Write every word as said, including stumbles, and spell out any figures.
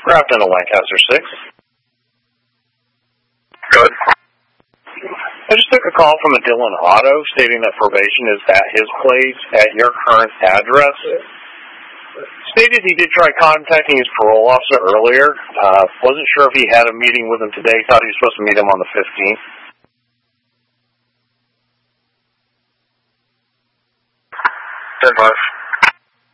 Grafton to Lancaster six. Good. I just took a call from a Dillon Auto stating that probation is at his place at your current address. Stated he did try contacting his parole officer earlier. Uh, wasn't sure if he had a meeting with him today. Thought he was supposed to meet him on the fifteenth. ten five.